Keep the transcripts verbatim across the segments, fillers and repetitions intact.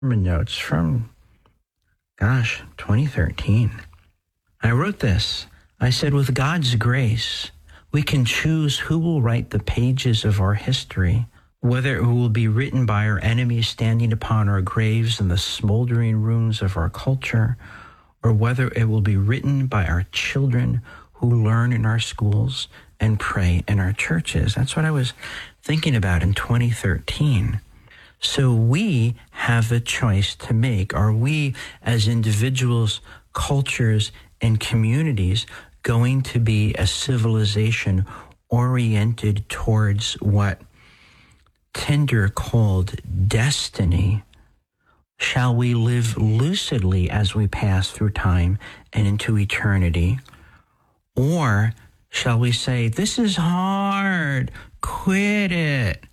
Notes from, gosh, twenty thirteen. I wrote this. I said, with God's grace, we can choose who will write the pages of our history, whether it will be written by our enemies standing upon our graves in the smoldering ruins of our culture, or whether it will be written by our children who learn in our schools and pray in our churches. That's what I was thinking about in twenty thirteen. So we have the choice to make. Are we, as individuals, cultures, and communities, going to be a civilization oriented towards what Tyndale called destiny? Shall we live lucidly as we pass through time and into eternity? Or shall we say, this is hard, quit it,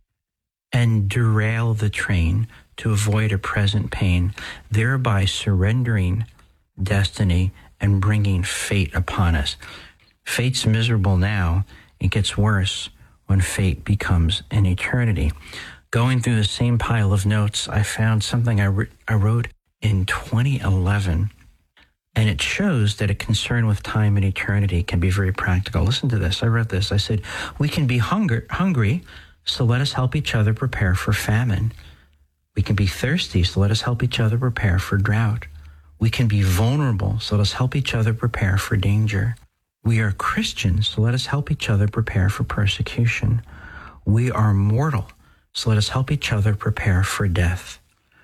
and derail the train to avoid a present pain, thereby surrendering destiny and bringing fate upon us? Fate's miserable now. It gets worse when fate becomes an eternity. Going through the same pile of notes, I found something I, re- I wrote in twenty eleven, and it shows that a concern with time and eternity can be very practical. Listen to this. I wrote this. I said, we can be hunger- hungry, so let us help each other prepare for famine. We can be thirsty, so let us help each other prepare for drought. We can be vulnerable, so let us help each other prepare for danger. We are Christians, so let us help each other prepare for persecution. We are mortal, so let us help each other prepare for death.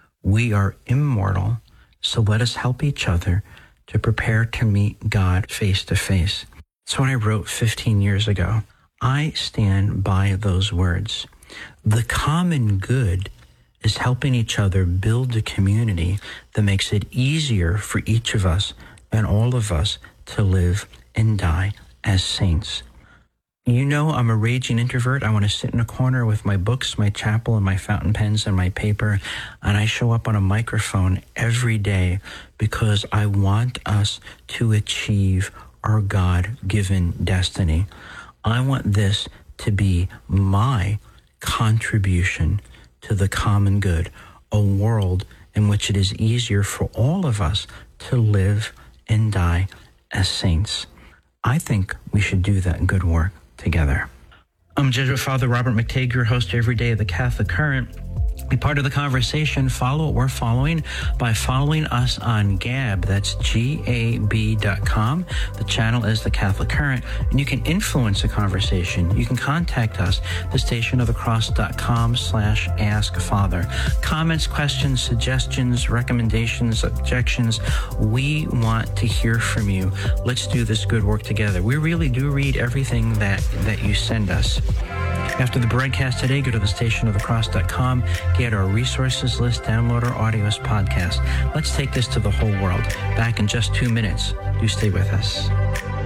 We are immortal, so let us help each other to prepare to meet God face to face. That's what I wrote fifteen years ago. I stand by those words. The common good is helping each other build a community that makes it easier for each of us and all of us to live and die as saints. You know, I'm a raging introvert. I want to sit in a corner with my books, my chapel, and my fountain pens and my paper, and I show up on a microphone every day because I want us to achieve our God-given destiny. I want this to be my contribution to the common good, a world in which it is easier for all of us to live and die as saints. I think we should do that good work together. I'm Jesuit Father Robert McTague, your host every day of the Catholic Current. Be part of the conversation. Follow what we're following by following us on Gab. That's G A B dot com. The channel is the Catholic Current, and you can influence the conversation. You can contact us, the station of the cross dot com slash ask father. Comments, questions, suggestions, recommendations, objections. We want to hear from you. Let's do this good work together. We really do read everything that, that you send us. After the broadcast today, go to the station of the cross dot com, get our resources list, download our audio as podcast. Let's take this to the whole world. Back in just two minutes. Do stay with us.